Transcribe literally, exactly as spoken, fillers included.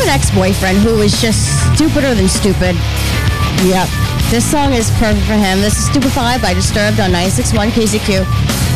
an ex-boyfriend who was just stupider than stupid. Yep. This song is perfect for him. This is Stupefied by Disturbed on ninety-six point one K Z Q.